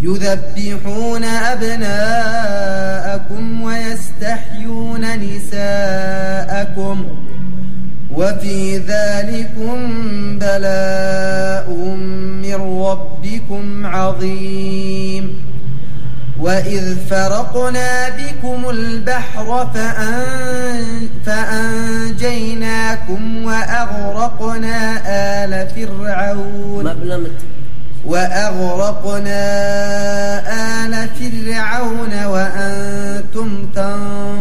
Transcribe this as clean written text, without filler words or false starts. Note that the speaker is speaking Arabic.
يذبحون أبناءكم ويستحيون نساءكم وفي ذلكم بلاء من ربكم عظيم. وإذ فرقنا بكم البحر فأنجيناكم وأغرقنا آل فرعون وأنتم تنظرون.